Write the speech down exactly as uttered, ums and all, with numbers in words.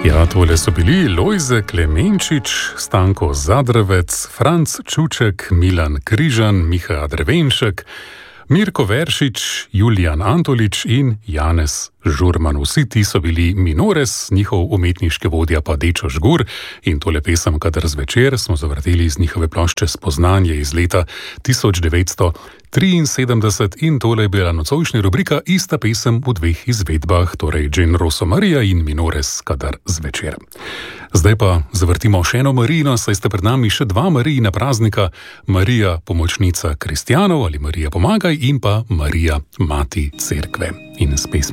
Ja, tole so bili Lojze Klemenčič, Stanko Zadravec, Franc Čuček, Milan Križan, Miha Drevenšek, Mirko Veršič, Julijan Antolič in Janez Žurman. Vsi ti so bili Minores, njihov umetniški vodja pa Dečo Žgur, in tole pesem Kadar zvečer smo zavrteli iz njihove plošče Spoznanje iz leta tisoč devetsto triinsedemdeset, in tole je bila nocojšnja rubrika Ista pesem v dveh izvedbah, torej Generoso Maria in Minores Kadar zvečer. Zdaj pa zavrtimo še eno Marijino, saj sta pred nami še dva Marijina praznika, Marija pomočnica kristjanov ali Marija pomagaj in pa Marija mati cerkve. In s pesmi